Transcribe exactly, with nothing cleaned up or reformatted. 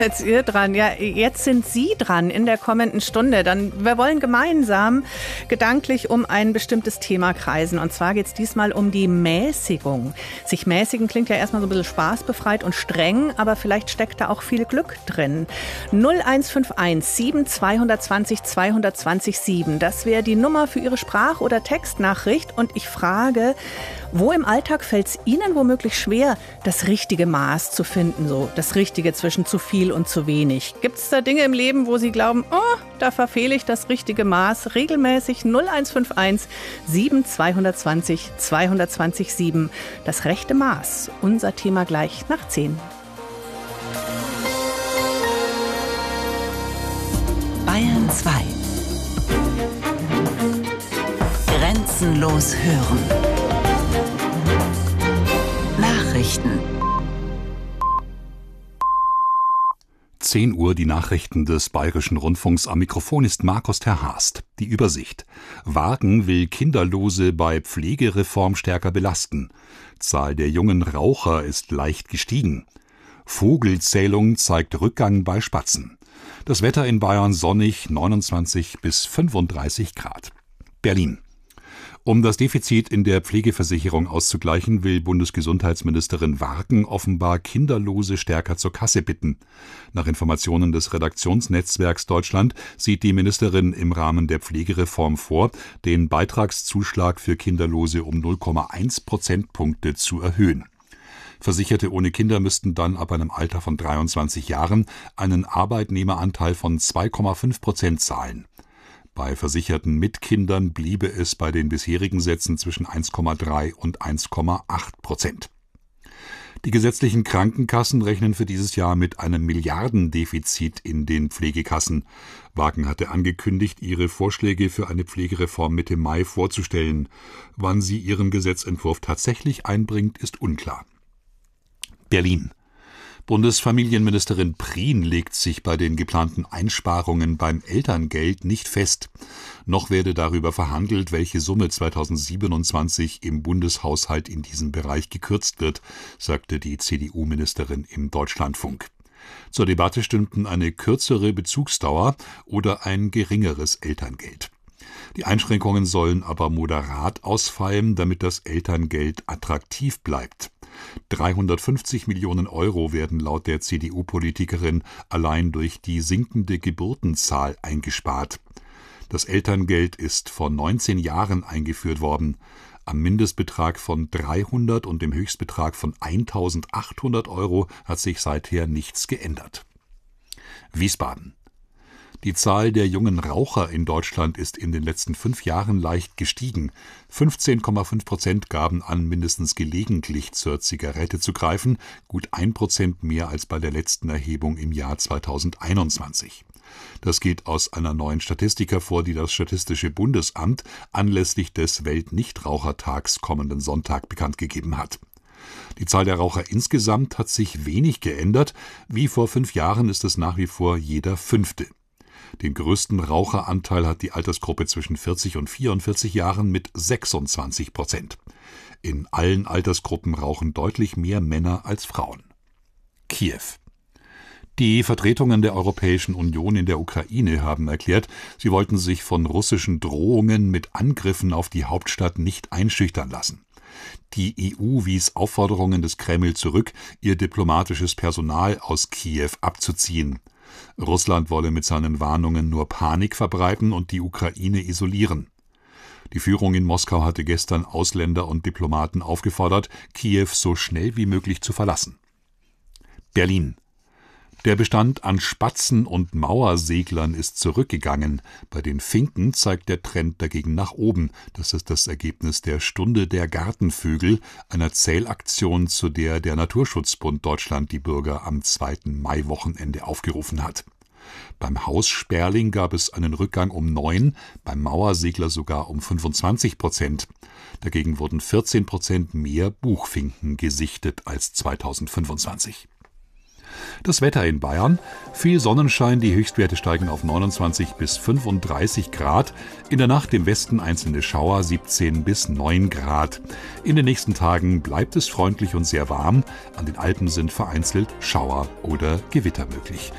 Jetzt ihr dran, ja, jetzt sind Sie dran in der kommenden Stunde. Dann, wir wollen gemeinsam gedanklich um ein bestimmtes Thema kreisen. Und zwar geht es diesmal um die Mäßigung. Sich mäßigen klingt ja erstmal so ein bisschen spaßbefreit und streng, aber vielleicht steckt da auch viel Glück drin. null eins fünf eins sieben zwei zwei null zwei zwei null sieben, das wäre die Nummer für Ihre Sprach- oder Textnachricht. Und ich frage, wo im Alltag fällt es Ihnen womöglich schwer, das richtige Maß zu finden, so das Richtige zwischen zu viel und zu wenig? Gibt es da Dinge im Leben, wo Sie glauben, oh, da verfehle ich das richtige Maß regelmäßig? null eins fünf eins sieben zwei zwei null zwei zwei null sieben. Das rechte Maß, unser Thema gleich nach zehn. Bayern zwei. Grenzenlos hören. Nachrichten. zehn Uhr die Nachrichten des Bayerischen Rundfunks. Am Mikrofon ist Markus Terhast. Die Übersicht. Wagen will Kinderlose bei Pflegereform stärker belasten. Zahl der jungen Raucher ist leicht gestiegen. Vogelzählung zeigt Rückgang bei Spatzen. Das Wetter in Bayern sonnig, neunundzwanzig bis fünfunddreißig Grad. Berlin. Um das Defizit in der Pflegeversicherung auszugleichen, will Bundesgesundheitsministerin Wagen offenbar Kinderlose stärker zur Kasse bitten. Nach Informationen des Redaktionsnetzwerks Deutschland sieht die Ministerin im Rahmen der Pflegereform vor, den Beitragszuschlag für Kinderlose um null Komma eins Prozentpunkte zu erhöhen. Versicherte ohne Kinder müssten dann ab einem Alter von dreiundzwanzig Jahren einen Arbeitnehmeranteil von zwei Komma fünf Prozent zahlen. Bei Versicherten mit Kindern bliebe es bei den bisherigen Sätzen zwischen eins Komma drei und eins Komma acht Prozent. Die gesetzlichen Krankenkassen rechnen für dieses Jahr mit einem Milliardendefizit in den Pflegekassen. Wagen hatte angekündigt, ihre Vorschläge für eine Pflegereform Mitte Mai vorzustellen. Wann sie ihren Gesetzentwurf tatsächlich einbringt, ist unklar. Berlin. Bundesfamilienministerin Prien legt sich bei den geplanten Einsparungen beim Elterngeld nicht fest. Noch werde darüber verhandelt, welche Summe zweitausendsiebenundzwanzig im Bundeshaushalt in diesem Bereich gekürzt wird, sagte die C D U-Ministerin im Deutschlandfunk. Zur Debatte stünden eine kürzere Bezugsdauer oder ein geringeres Elterngeld. Die Einschränkungen sollen aber moderat ausfallen, damit das Elterngeld attraktiv bleibt. dreihundertfünfzig Millionen Euro werden laut der C D U-Politikerin allein durch die sinkende Geburtenzahl eingespart. Das Elterngeld ist vor neunzehn Jahren eingeführt worden. Am Mindestbetrag von dreihundert und dem Höchstbetrag von eintausendachthundert Euro hat sich seither nichts geändert. Wiesbaden. Die Zahl der jungen Raucher in Deutschland ist in den letzten fünf Jahren leicht gestiegen. fünfzehn Komma fünf Prozent gaben an, mindestens gelegentlich zur Zigarette zu greifen, gut ein Prozent mehr als bei der letzten Erhebung im Jahr zweitausendeinundzwanzig. Das geht aus einer neuen Statistik hervor, die das Statistische Bundesamt anlässlich des Weltnichtrauchertags kommenden Sonntag bekannt gegeben hat. Die Zahl der Raucher insgesamt hat sich wenig geändert. Wie vor fünf Jahren ist es nach wie vor jeder Fünfte. Den größten Raucheranteil hat die Altersgruppe zwischen vierzig und vierundvierzig Jahren mit sechsundzwanzig Prozent. In allen Altersgruppen rauchen deutlich mehr Männer als Frauen. Kiew. Die Vertretungen der Europäischen Union in der Ukraine haben erklärt, sie wollten sich von russischen Drohungen mit Angriffen auf die Hauptstadt nicht einschüchtern lassen. Die E U wies Aufforderungen des Kreml zurück, ihr diplomatisches Personal aus Kiew abzuziehen. Russland wolle mit seinen Warnungen nur Panik verbreiten und die Ukraine isolieren. Die Führung in Moskau hatte gestern Ausländer und Diplomaten aufgefordert, Kiew so schnell wie möglich zu verlassen. Berlin. Der Bestand an Spatzen und Mauerseglern ist zurückgegangen. Bei den Finken zeigt der Trend dagegen nach oben. Das ist das Ergebnis der Stunde der Gartenvögel, einer Zählaktion, zu der der Naturschutzbund Deutschland die Bürger am zweiten Maiwochenende aufgerufen hat. Beim Haussperling gab es einen Rückgang um neun, beim Mauersegler sogar um fünfundzwanzig Prozent. Dagegen wurden vierzehn Prozent mehr Buchfinken gesichtet als zweitausendfünfundzwanzig. Das Wetter in Bayern: viel Sonnenschein, die Höchstwerte steigen auf neunundzwanzig bis fünfunddreißig Grad. In der Nacht im Westen einzelne Schauer, siebzehn bis neun Grad. In den nächsten Tagen bleibt es freundlich und sehr warm. An den Alpen sind vereinzelt Schauer oder Gewitter möglich.